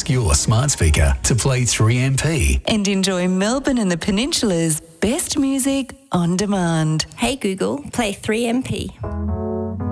ask your smart speaker to play 3MP. And enjoy Melbourne and the Peninsula's best music on demand. Hey Google, play 3MP.